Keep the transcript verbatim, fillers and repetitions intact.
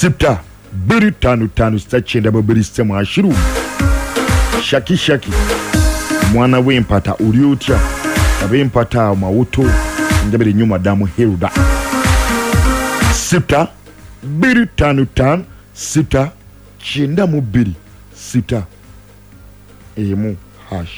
sita biri tano tano sita cyenda babiri sitemu ashiru shaki shaki mwana w'empata uri utya ab'empata amawuto ndabiri nyuma damu heruda sita biri tano tano sita cyenda mu biri sita emu hash